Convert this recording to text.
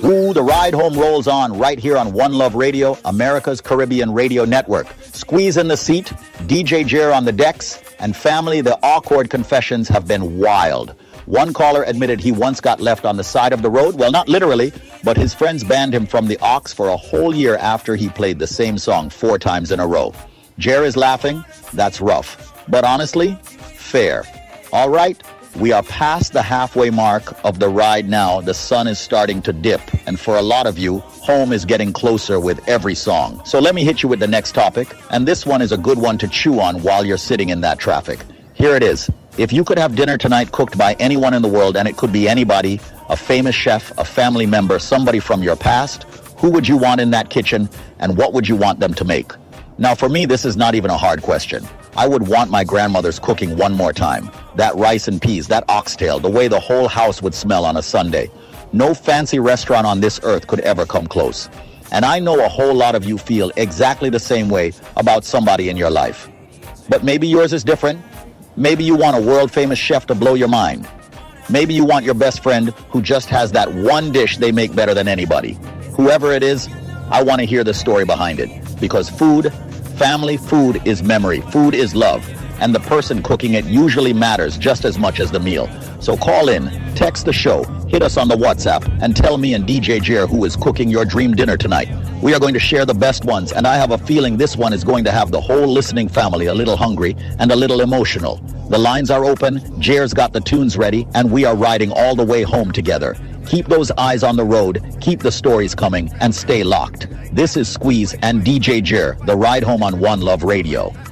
Ooh, the ride home rolls on right here on One Love Radio, America's Caribbean radio network. Squeeze in the seat, DJ Jer on the decks, and family, the awkward confessions have been wild. One caller admitted he once got left on the side of the road. Well, not literally, but his friends banned him from the aux for a whole year after he played the same song 4 times in a row. Jer is laughing. That's rough. But honestly, fair. All right, we are past the halfway mark of the ride now. The sun is starting to dip. And for a lot of you, home is getting closer with every song. So let me hit you with the next topic. And this one is a good one to chew on while you're sitting in that traffic. Here it is. If you could have dinner tonight cooked by anyone in the world, and it could be anybody, a famous chef, a family member, somebody from your past, who would you want in that kitchen, and what would you want them to make? Now, for me, this is not even a hard question. I would want my grandmother's cooking one more time. That rice and peas, that oxtail, the way the whole house would smell on a Sunday. No fancy restaurant on this earth could ever come close. And I know a whole lot of you feel exactly the same way about somebody in your life. But maybe yours is different. Maybe you want a world-famous chef to blow your mind. Maybe you want your best friend who just has that one dish they make better than anybody. Whoever it is, I want to hear the story behind it. Because food, family food is memory. Food is love. And the person cooking it usually matters just as much as the meal. So call in, text the show, hit us on the WhatsApp, and tell me and DJ Jer who is cooking your dream dinner tonight. We are going to share the best ones, and I have a feeling this one is going to have the whole listening family a little hungry and a little emotional. The lines are open, Jer's got the tunes ready, and we are riding all the way home together. Keep those eyes on the road, keep the stories coming, and stay locked. This is Squeeze and DJ Jer, the ride home on One Love Radio.